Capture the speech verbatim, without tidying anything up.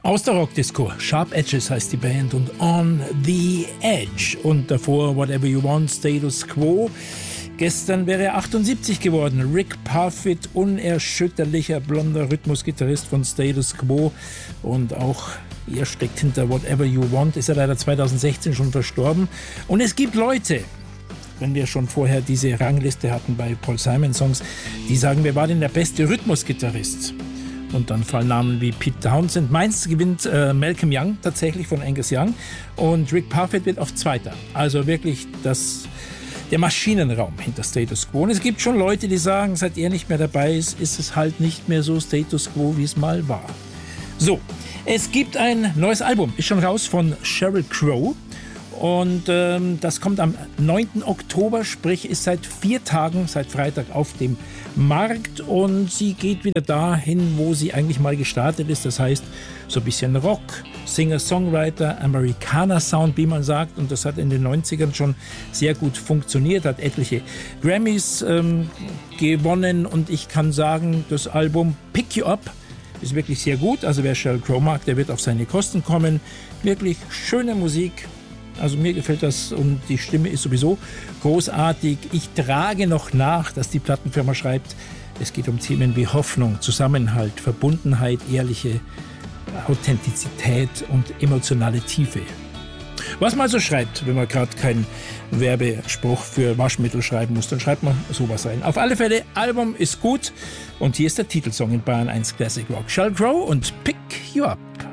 Aus der Rockdisco. Sharp Edges heißt die Band und On the Edge. Und davor Whatever You Want, Status Quo. Gestern wäre er achtundsiebzig geworden. Rick Parfitt, unerschütterlicher blonder Rhythmusgitarrist von Status Quo. Und auch er steckt hinter Whatever You Want. Ist er leider zweitausendsechzehn schon verstorben. Und es gibt Leute, wenn wir schon vorher diese Rangliste hatten bei Paul Simon Songs, die sagen, wer war denn der beste Rhythmusgitarrist? Und dann fallen Namen wie Pete Townsend. Meins gewinnt äh, Malcolm Young tatsächlich von Angus Young. Und Rick Parfitt wird auf Zweiter. Also wirklich das, der Maschinenraum hinter Status Quo. Und es gibt schon Leute, die sagen, seit er nicht mehr dabei ist, ist es halt nicht mehr so Status Quo, wie es mal war. So, es gibt ein neues Album. Ist schon raus von Sheryl Crow. Und ähm, das kommt am neunten Oktober, sprich ist seit vier Tagen, seit Freitag auf dem Markt. Und sie geht wieder dahin, wo sie eigentlich mal gestartet ist. Das heißt, so ein bisschen Rock, Singer-Songwriter, Amerikaner-Sound, wie man sagt. Und das hat in den neunzigern schon sehr gut funktioniert, hat etliche Grammys ähm, gewonnen. Und ich kann sagen, das Album Pick You Up ist wirklich sehr gut. Also wer Sheryl Crow mag, der wird auf seine Kosten kommen. Wirklich schöne Musik. Also mir gefällt das und die Stimme ist sowieso großartig. Ich trage noch nach, dass die Plattenfirma schreibt, es geht um Themen wie Hoffnung, Zusammenhalt, Verbundenheit, ehrliche Authentizität und emotionale Tiefe. Was man also schreibt, wenn man gerade keinen Werbespruch für Waschmittel schreiben muss, dann schreibt man sowas rein. Auf alle Fälle, Album ist gut und hier ist der Titelsong in Bayern eins Classic Rock. Sheryl Crow und Pick You Up.